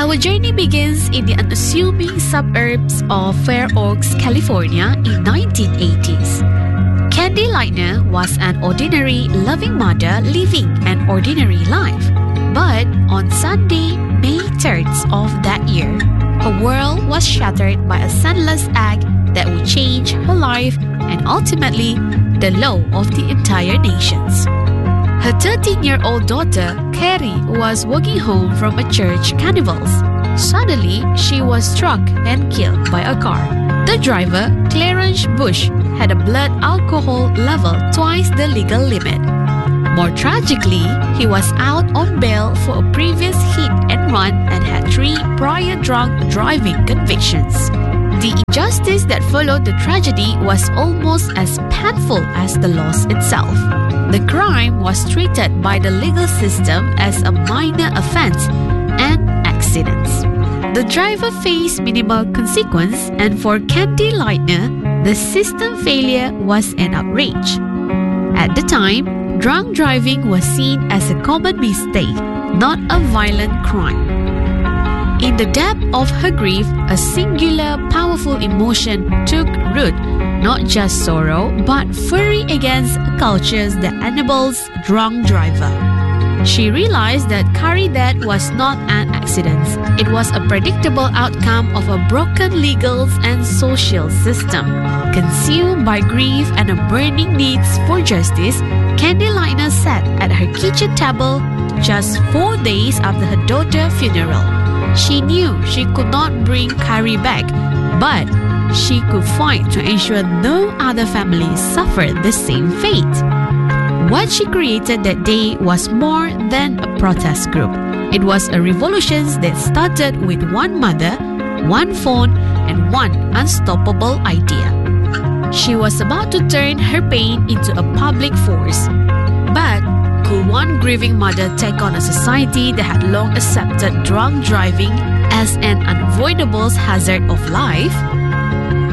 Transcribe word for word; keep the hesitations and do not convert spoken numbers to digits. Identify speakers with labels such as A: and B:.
A: Our journey begins in the unassuming suburbs of Fair Oaks, California in nineteen eighties. Candy Lightner was an ordinary, loving mother living an ordinary life. But on Sunday, May third of that year, her world was shattered by a senseless act that would change her life and ultimately the law of the entire nations. Her thirteen-year-old daughter, Carrie, was walking home from a church carnivals. Suddenly, she was struck and killed by a car. The driver, Clarence Bush, had a blood alcohol level twice the legal limit. More tragically, he was out on bail for a previous hit and run and had three prior drunk driving convictions. The injustice that followed the tragedy was almost as painful as the loss itself. The crime was treated by the legal system as a minor offense and accidents. The driver faced minimal consequence, and for Candy Lightner, the system failure was an outrage. At the time, drunk driving was seen as a common mistake, not a violent crime. In the depth of her grief, a singular, powerful emotion took root, not just sorrow, but fury against cultures that enables drunk driver. She realized that Carrie's death was not an accident. It was a predictable outcome of a broken legal and social system. Consumed by grief and a burning need for justice, Candy Lightner sat at her kitchen table just four days after her daughter's funeral. She knew she could not bring Carrie back, but she could fight to ensure no other families suffered the same fate. What she created that day was more than a protest group. It was a revolution that started with one mother, one phone, and one unstoppable idea. She was about to turn her pain into a public force. But could one grieving mother take on a society that had long accepted drunk driving as an unavoidable hazard of life?